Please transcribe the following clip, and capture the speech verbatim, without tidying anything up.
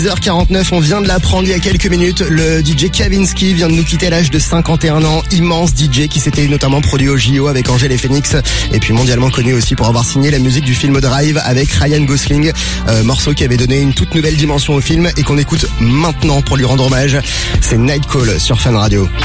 dix heures quarante-neuf, on vient de l'apprendre il y a quelques minutes, le D J Kavinsky vient de nous quitter à l'âge de cinquante et un ans, immense D J qui s'était notamment produit au J O avec Angèle et Phoenix et puis mondialement connu aussi pour avoir signé la musique du film Drive avec Ryan Gosling, euh, morceau qui avait donné une toute nouvelle dimension au film et qu'on écoute maintenant pour lui rendre hommage. C'est Night Call sur Fun Radio.